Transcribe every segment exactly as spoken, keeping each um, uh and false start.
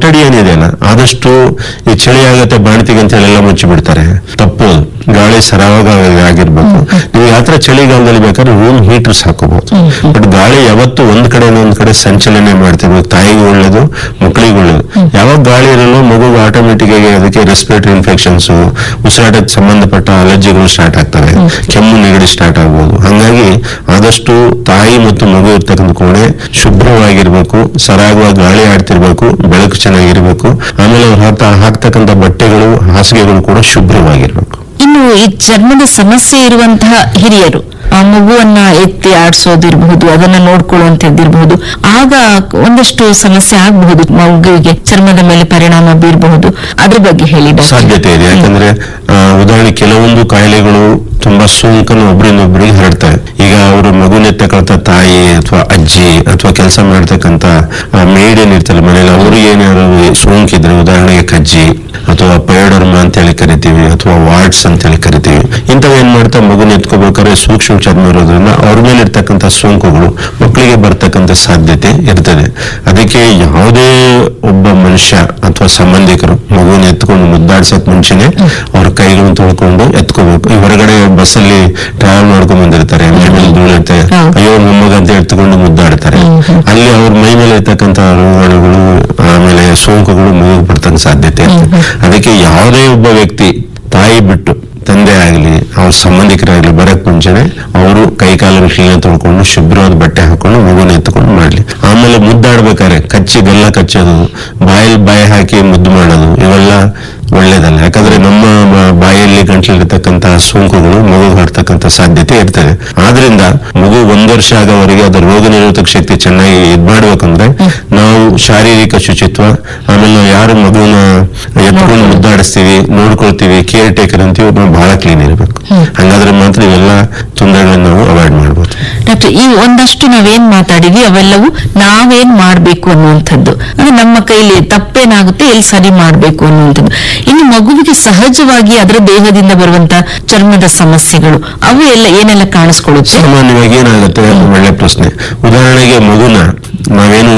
ಕೊಠಡಿ ಏನಿದೆಯಲ್ಲ ಆದಷ್ಟು ಈ ಚಳಿ ಆಗತ್ತೆ ಬಾಣ್ತಿಗೆ ಅಂತ ಹೇಳಿ ಎಲ್ಲ ಮುಚ್ಚಿ ಬಿಡ್ತಾರೆ. ತಪ್ಪೋದು. ಗಾಳಿ ಸರಾಗವಾಗಿ ಆಗಿರ್ಬೇಕು. ನೀವು ಯಾತ್ರ ಚಳಿಗಾಲದಲ್ಲಿ ಬೇಕಾದ್ರೆ ರೂಮ್ ಹೀಟರ್ಸ್ ಹಾಕೋಬಹುದು. ಬಟ್ ಗಾಳಿ ಯಾವತ್ತು ಒಂದ್ ಕಡೆ ಒಂದ್ ಕಡೆ ಸಂಚಲನೆ ಮಾಡ್ತಿರ್ಬೇಕು. ತಾಯಿಗೂ ಒಳ್ಳೇದು, ಮಕ್ಕಳಿಗೂ ಒಳ್ಳೇದು. ಯಾವಾಗ ಗಾಳಿ ಇರಲ್ಲ ಮಗುಗೆ ಆಟೋಮೆಟಿಕ್ ಆಗಿ ಅದಕ್ಕೆ ರೆಸ್ಪಿರೇಟರಿ ಇನ್ಫೆಕ್ಷನ್ಸ್, ಉಸಿರಾಟಕ್ಕೆ ಸಂಬಂಧಪಟ್ಟ ಅಲರ್ಜಿಗಳು ಸ್ಟಾರ್ಟ್ ಆಗ್ತವೆ, ಕೆಮ್ಮು ನೆಗಡಿ ಸ್ಟಾರ್ಟ್ ಆಗ್ಬೋದು. ಹಾಗಾಗಿ ಆದಷ್ಟು ತಾಯಿ ಮತ್ತು ಮಗು ಇರ್ತಕ್ಕಂಥ ಕೋಣೆ ಶುಭ್ರವಾಗಿರ್ಬೇಕು, ಸರಾಗವಾಗಿ ಗಾಳಿ ಆಡ್ತಿರ್ಬೇಕು, ಬೆಳಕು ಚೆನ್ನಾಗಿರ್ಬೇಕು. ಆಮೇಲೆ ಅವ್ರು ಹಾಕ್ತಾ ಹಾಕ್ತಕ್ಕಂಥ ಬಟ್ಟೆಗಳು ಹಾಸಿಗೆಗಳು ಕೂಡ ಶುಭ್ರವಾಗಿರ್ಬೇಕು. ಇನ್ನು ಈ ಚರ್ಮದ ಸಮಸ್ಯೆ ಇರುವಂತಹ ಹಿರಿಯರು ಆ ಮಗುವನ್ನ ಎತ್ತಿ ಆಡಿಸೋದಿರಬಹುದು, ಅದನ್ನ ನೋಡ್ಕೊಳ್ಳುವಂತದ್ದಿರಬಹುದು, ಆಗ ಒಂದಷ್ಟು ಸಮಸ್ಯೆ ಆಗಬಹುದು, ಮಗುವಿಗೆ ಚರ್ಮದ ಮೇಲೆ ಪರಿಣಾಮ ಬೀರಬಹುದು. ಅದ್ರ ಬಗ್ಗೆ ಹೇಳಿ. ಸಾಧ್ಯತೆ ಇದೆ. ಯಾಕಂದ್ರೆ ಉದಾಹರಣೆ ಕೆಲವೊಂದು ಕಾಯಿಲೆಗಳು ತುಂಬಾ ಸೋಂಕನ್ನು ಒಬ್ಬರಿಂದ ಒಬ್ಬರಿಗೆ ಹರಡ್ತವೆ. ಈಗ ಅವರು ಮಗುನೆತ್ತಕ್ಕಂತ ತಾಯಿ ಅಥವಾ ಅಜ್ಜಿ ಅಥವಾ ಕೆಲಸ ಮಾಡ್ತಕ್ಕಂತ ಮೇಡ್ ಏನಿರ್ತಲ್ಲ ಮನೇಲಿ, ಅವ್ರಿಗೆ ಏನಾದ್ರು ಸೋಂಕಿದ್ರೆ, ಉದಾಹರಣೆಗೆ ಕಜ್ಜಿ ಅಥವಾ ಪಯೋಡರ್ಮಾ ಅಂತ ಹೇಳಿ ಕರಿತೀವಿ, ಅಥವಾ ವಾರ್ಡ್ಸ್ ಅಂತ ಹೇಳಿ ಕರಿತೀವಿ, ಇಂಥವ್ ಏನ್ ಮಾಡ್ತಾ ಮಗುನ ಎತ್ಕೋಬೇಕಾದ್ರೆ ಸೂಕ್ಷ್ಮ ಚರ್ಮ ಇರೋದ್ರಿಂದ ಅವ್ರ ಮೇಲೆ ಇರ್ತಕ್ಕಂಥ ಸೋಂಕುಗಳು ಮಕ್ಕಳಿಗೆ ಬರ್ತಕ್ಕಂಥ ಸಾಧ್ಯತೆ ಇರ್ತದೆ. ಅದಕ್ಕೆ ಯಾವುದೇ ಒಬ್ಬ ಮನುಷ್ಯ ಅಥವಾ ಸಂಬಂಧಿಕರು ಮಗುನ ಎತ್ಕೊಂಡು ಮುದ್ದಾಡ್ಸಕ್ ಮುಂಚೆನೆ ಅವ್ರ ಕೈಗಳನ್ನು ತೊಳ್ಕೊಂಡು ಎತ್ಕೋಬೇಕು. ಈ ಹೊರಗಡೆ ಬಸ್ಸಲ್ಲಿ ಟ್ರಾವೆಲ್ ಮಾಡ್ಕೊಂಡ್ ಬಂದಿರ್ತಾರೆ, ಮೈ ಮೇಲೆ ಧೂಳಿರುತ್ತೆ, ಅಯ್ಯೋ ಮೊಮ್ಮಗ ಅಂತ ಎತ್ಕೊಂಡು ಮುದ್ದಾಡ್ತಾರೆ. ಅಲ್ಲಿ ಅವ್ರ ಮೈ ಮೇಲೆ ಇರ್ತಕ್ಕಂಥ ರೋಗಾಣುಗಳು ಆಮೇಲೆ ಸೋಂಕುಗಳು ಮಗುಗೆ ಬರ್ತಕ್ಕಂಥ ಸಾಧ್ಯತೆ ಇರ್ತದೆ. ಅದಕ್ಕೆ ಯಾವುದೇ ಒಬ್ಬ ವ್ಯಕ್ತಿ ತಾಯಿ ಬಿಟ್ಟು ತಂದೆ ಆಗ್ಲಿ ಅವ್ರ ಸಂಬಂಧಿಕರಾಗ್ಲಿ ಬರಕ್ ಮುಂಚೆನೆ ಅವರು ಕೈಕಾಲ ಕ್ಲೀನ್ ತೊಳ್ಕೊಂಡು ಶುಭ್ರವಾದ ಬಟ್ಟೆ ಹಾಕೊಂಡು ಮಗುನ ಎತ್ಕೊಂಡು ಮಾಡ್ಲಿ. ಆಮೇಲೆ ಮುದ್ದಾಡ್ಬೇಕಾದ್ರೆ ಕಚ್ಚಿ ಬೆಲ್ಲ ಕಚ್ಚೋದು, ಬಾಯಲ್ಲಿ ಬಾಯಿ ಹಾಕಿ ಮುದ್ದು ಮಾಡೋದು ಇವೆಲ್ಲ ಒಳ್ಳೇದಲ್ಲ. ಯಾಕಂದ್ರೆ ನಮ್ಮ ಬಾಯಲ್ಲಿ ಗಂಟಲಿರ್ತಕ್ಕಂತಹ ಸೋಂಕುಗಳು ಮಗು ಹರಡ್ತಕ್ಕಂಥ ಸಾಧ್ಯತೆ ಇರ್ತದೆ. ಆದ್ರಿಂದ ಮಗು ಒಂದ್ ವರ್ಷ ಆಗೋವರೆಗೆ ಅದರ ರೋಗ ನಿರೋಧಕ ಶಕ್ತಿ ಚೆನ್ನಾಗಿ ಇದ್ ಮಾಡ್ಬೇಕಂದ್ರೆ ನಾವು ಶಾರೀರಿಕ ಶುಚಿತ್ವ, ಆಮೇಲೆ ನಾವು ಯಾರು ಮಗುನ ಎತ್ಕೊಂಡು ಮುದ್ದಾಡಿಸ್ತೀವಿ, ನೋಡ್ಕೊಳ್ತೀವಿ, ಕೇರ್ ಟೇಕರ್ ಅಂತೀವಿ, ನಾವು ಬಹಳ ಕ್ಲೀನ್ ಇರಬೇಕು. ಹಂಗಾದ್ರೆ ಮಾತ್ರ ಇವೆಲ್ಲ ತೊಂದರೆಗಳನ್ನ ನಾವು ಅವಾಯ್ಡ್ ಮಾಡ್ಬೋದು. ಡಾಕ್ಟರ್, ಈ ಒಂದಷ್ಟು ನಾವೇನ್ ಮಾತಾಡಿದ್ವಿ ಅವೆಲ್ಲವೂ ನಾವೇನ್ ಮಾಡ್ಬೇಕು ಅನ್ನುವಂಥದ್ದು, ಅಂದ್ರೆ ನಮ್ಮ ಕೈಲಿ ತಪ್ಪೇನಾಗುತ್ತೆ, ಎಲ್ಲಿ ಸರಿ ಮಾಡ್ಬೇಕು ಅನ್ನುವಂಥದ್ದು. ಇನ್ನು ಮಗುವಿಗೆ ಸಹಜವಾಗಿ ಅದರ ದೇಹದಿಂದ ಬರುವಂತ ಚರ್ಮದ ಸಮಸ್ಯೆಗಳು ಅವು ಎಲ್ಲ ಏನೆಲ್ಲ ಕಾಣಿಸ್ಕೊಳ್ಳುತ್ತೆ? ಸಾಮಾನ್ಯವಾಗಿ ಏನಾಗುತ್ತೆ, ಒಳ್ಳೆ ಪ್ರಶ್ನೆ. ಉದಾಹರಣೆಗೆ ಮಗುನ ನಾವೇನು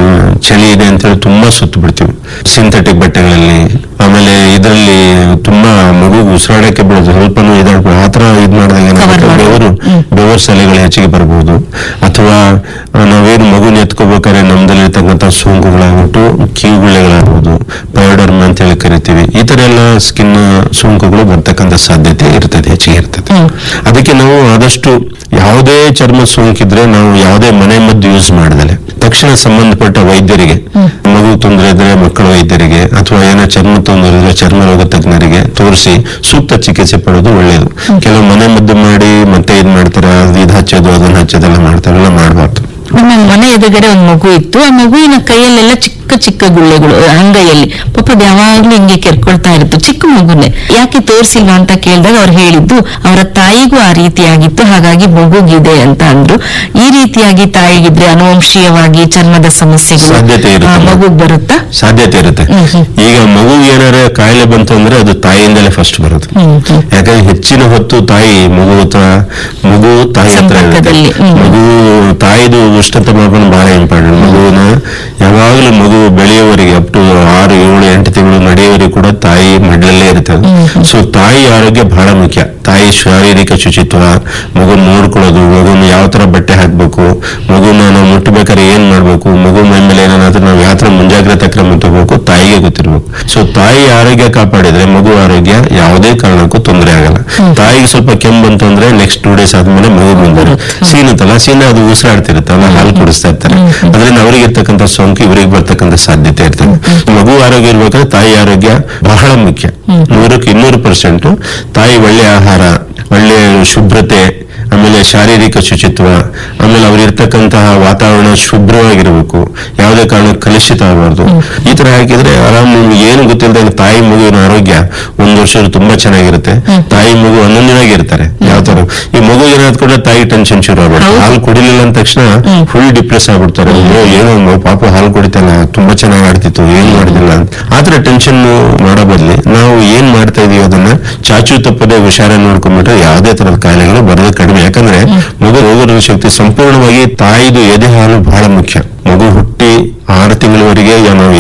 ಚಳಿ ಇದೆ ಅಂತ ಹೇಳಿ ತುಂಬಾ ಸುತ್ತು ಬಿಡ್ತೀವಿ ಸಿಂಥೆಟಿಕ್ ಬಟ್ಟೆಗಳಲ್ಲಿ, ಆಮೇಲೆ ಇದರಲ್ಲಿ ತುಂಬಾ ಮಗು ಉಸಿರಾಡಕ್ಕೆ ಬಿಡೋದು ಸ್ವಲ್ಪನೂ ಇದಾಡ್ಬೋದು, ಆತರ ಇದ್ ಮಾಡಿದಾಗ ಬೆವರು ಬೆವರ್ ಸಲೆಗಳು ಹೆಚ್ಚಿಗೆ ಬರ್ಬೋದು. ಅಥವಾ ನಾವೇನು ಮಗುನ ಎತ್ಕೋಬೇಕಾದ್ರೆ ನಮ್ದಲ್ಲಿ ಇರ್ತಕ್ಕಂಥ ಸೋಂಕುಗಳಾಗ್ಬಿಟ್ಟು ಕಿವುಗುಳ್ಳೆಗಳಾಗ್ಬೋದು, ಪಯೋಡರ್ಮಾ ಅಂತ ಹೇಳಿ ಕರಿತೀವಿ, ಈ ತರ ಎಲ್ಲ ಸ್ಕಿನ್ ಸೋಂಕುಗಳು ಬರ್ತಕ್ಕಂಥ ಸಾಧ್ಯತೆ ಇರ್ತದೆ, ಹೆಚ್ಚಿಗೆ ಇರ್ತದೆ. ಅದಕ್ಕೆ ನಾವು ಆದಷ್ಟು ಯಾವುದೇ ಚರ್ಮ ಸೋಂಕಿದ್ರೆ ನಾವು ಯಾವುದೇ ಮನೆ ಮದ್ದು ಯೂಸ್ ಮಾಡದಲೆ ತಕ್ಷಣ ಸಂಬಂಧಪಟ್ಟ ವೈದ್ಯರಿಗೆ, ಮಗು ತೊಂದರೆ ಇದ್ರೆ ಮಕ್ಕಳ ವೈದ್ಯರಿಗೆ, ಅಥವಾ ಏನೋ ಚರ್ಮ ತೊಂದರೆ ಇದ್ರೆ ಚರ್ಮ ರೋಗ ತಜ್ಞರಿಗೆ ತೋರಿಸಿ ಸೂಕ್ತ ಚಿಕಿತ್ಸೆ ಪಡೆದು ಒಳ್ಳೇದು. ಕೆಲವು ಮನೆ ಮದ್ದು ಮಾಡಿ ಮತ್ತೆ ಇದ್ ಮಾಡ್ತಾರೆ, ಇದು ಹಚ್ಚೋದು ಅದನ್ನ ಹಚ್ಚೋದೆಲ್ಲ ಮಾಡ್ತಾರೆ, ಎಲ್ಲ ಮಾಡಬಾರ್ದು. ನಮ್ಮ ಮನೆ ಎದುರುಗಡೆ ಒಂದು ಮಗು ಇತ್ತು. ಆ ಮಗುವಿನ ಕೈಯಲ್ಲೆಲ್ಲ ಚಿಕ್ಕ ಚಿಕ್ಕ ಗುಳ್ಳೆಗಳು ಅಂಗೈಯಲ್ಲಿ, ಪಾಪ ಅದು ಯಾವಾಗ್ಲೂ ಹಿಂಗೆ ಕೆರ್ಕೊಳ್ತಾ ಇರುತ್ತೆ, ಚಿಕ್ಕ ಮಗುನೆ. ಯಾಕೆ ತೋರಿಸಿಲ್ವಾ ಅಂತ ಕೇಳಿದಾಗ ಅವ್ರು ಹೇಳಿದ್ದು ಅವರ ತಾಯಿಗೂ ಆ ರೀತಿಯಾಗಿತ್ತು, ಹಾಗಾಗಿ ಮಗುಗಿದೆ ಅಂತ ಅಂದ್ರು. ಈ ರೀತಿಯಾಗಿ ತಾಯಿಗಿದ್ರೆ ಅನುವಂಶೀಯವಾಗಿ ಚರ್ಮದ ಸಮಸ್ಯೆಗಳು ಮಗುಗ್ ಬರುತ್ತಾ? ಸಾಧ್ಯತೆ ಇರುತ್ತೆ. ಈಗ ಮಗು ಏನಾರ ಕಾಯಿಲೆ ಬಂತು ಅಂದ್ರೆ ಅದು ತಾಯಿಯಿಂದಲೇ ಫಸ್ಟ್ ಬರುತ್ತೆ. ಯಾಕಂದ್ರೆ ಹೆಚ್ಚಿನ ಹೊತ್ತು ತಾಯಿ ಮಗು ಹತ್ರ ಮಗು ತಾಯಿ ಹತ್ರ ಇರುತ್ತೆ. ಮಗು ತಾಯಿದು ಉಷ್ಣತ ಮಾಪನ ಬಹಳ ಇಂಪಾರ್ಟೆಂಟ್. ಮಗುವಿನ ಯಾವಾಗಲೂ ಮಗು ಬೆಳೆಯುವವರೆಗೆ ಅಪ್ ಟು ಆರು ಏಳು ಎಂಟು ತಿಂಗಳು ನಡೆಯುವವರೆಗೆ ಕೂಡ ತಾಯಿ ಮಡ್ಲಲ್ಲೇ ಇರ್ತದೆ. ಸೊ ತಾಯಿ ಆರೋಗ್ಯ ಬಹಳ ಮುಖ್ಯ. ತಾಯಿ ಶಾರೀರಿಕ ಶುಚಿತ್ವ, ಮಗುನ ನೋಡ್ಕೊಳ್ಳೋದು, ಮಗುನ ಯಾವ ತರ ಬಟ್ಟೆ ಹಾಕ್ಬೇಕು, ಮಗುನ ನಾವು ಮುಟ್ಟಬೇಕಾದ್ರೆ ಏನ್ ಮಾಡ್ಬೇಕು, ಮಗು ಮೈ ಮೇಲೆ ಏನಾದ್ರೂ ನಾವು ಯಾವ ತರ ಮುಂಜಾಗ್ರತಾ ಕ್ರಮ ತಗೋಬೇಕು ತಾಯಿಗೆ ಗೊತ್ತಿರ್ಬೇಕು. ಸೊ ತಾಯಿ ಆರೋಗ್ಯ ಕಾಪಾಡಿದ್ರೆ ಮಗು ಆರೋಗ್ಯ ಯಾವುದೇ ಕಾರಣಕ್ಕೂ ತೊಂದರೆ ಆಗಲ್ಲ. ತಾಯಿಗೆ ಸ್ವಲ್ಪ ಕೆಮ್ಮು ಬಂತಂದ್ರೆ ನೆಕ್ಸ್ಟ್ ಟೂ ಡೇಸ್ ಆದ್ಮೇಲೆ ಮಗು ಬಂದ್ರೆ ಸೀನುತ್ತಲ್ಲ, ಸೀನ ಅದು ಉಸಿರಾಡ್ತಿರುತ್ತಲ್ಲ, ಹಾಲು ಕುಡಿಸ್ತಾ ಇರ್ತಾರೆ, ಅದರಿಂದ ಅವ್ರಿಗೆ ಇರ್ತಕ್ಕಂಥ ಸೋಂಕು ಇವರಿಗೆ ಬರ್ತಕ್ಕಂಥ ಸಾಧ್ಯತೆ ಇರ್ತದೆ. ಮಗು ಆರೋಗ್ಯ ಇರ್ಬೇಕಾದ್ರೆ ತಾಯಿ ಆರೋಗ್ಯ ಬಹಳ ಮುಖ್ಯ. ನೂರಕ್ಕೆ ಇನ್ನೂರು ಪರ್ಸೆಂಟ್ ತಾಯಿ ಒಳ್ಳೆ ಆಹಾರ, ಒಳ್ಳೆ ಶುಭ್ರತೆ, ಆಮೇಲೆ ಶಾರೀರಿಕ ಶುಚಿತ್ವ, ಆಮೇಲೆ ಅವ್ರಿರ್ತಕ್ಕಂತಹ ವಾತಾವರಣ ಶುಭ್ರವಾಗಿರ್ಬೇಕು, ಯಾವುದೇ ಕಾರಣ ಕಲುಷಿತ ಆಗಬಾರ್ದು. ಈ ತರ ಹಾಕಿದ್ರೆ ಆರಾಮ್ ನಿಮ್ಗೆ ಏನು ಗೊತ್ತಿಲ್ಲದೆ ತಾಯಿ ಮಗುವಿನ ಆರೋಗ್ಯ ಒಂದ್ ವರ್ಷ ತುಂಬಾ ಚೆನ್ನಾಗಿರುತ್ತೆ. ತಾಯಿ ಮಗು ಹನ್ನೊಂದಿನಾಗಿರ್ತಾರೆ. ಯಾವ ತರ ಈ ಮಗು ಏನಾದ್ಕೊಂಡ್ರೆ ತಾಯಿ ಟೆನ್ಷನ್ ಶುರು ಆಗ್ಬಿಡ್ತಾರೆ. ಹಾಲು ಕುಡಿಲಿಲ್ಲ ಅಂದ ತಕ್ಷಣ ಫುಲ್ ಡಿಪ್ರೆಸ್ ಆಗ್ಬಿಡ್ತಾರೆ. ಏನೋ ಪಾಪ ಹಾಲು ಕುಡಿತಲ್ಲ, ತುಂಬಾ ಚೆನ್ನಾಗಿ ಆಡ್ತಿತ್ತು, ಏನ್ ಮಾಡಿದಿಲ್ಲ ಅಂತ. ಆತರ ಟೆನ್ಷನ್ ಮಾಡೋ ಬದ್ಲಿ ನಾವು ಏನ್ ಮಾಡ್ತಾ ಇದೀವಿ ಅದನ್ನ ಚಾಚು ತಪ್ಪದೆ ಹುಷಾರ ನೋಡ್ಕೊಂಡ್ಬಿಟ್ರೆ ಯಾವುದೇ ತರದ ಕಾಯಿಲೆಗಳು ಬರೋದು ಕಡಿಮೆ. ಯಾಕಂದ್ರೆ ಮಗು ರೋಗನಿರೋಧಕ ಶಕ್ತಿ ಸಂಪೂರ್ಣವಾಗಿ ತಾಯಿದು ಎದೆ ಹಾಲು ಬಹಳ ಮುಖ್ಯ. ಮಗು ಹುಟ್ಟಿ ಆರು ತಿಂಗಳವರೆಗೆ ನಾವು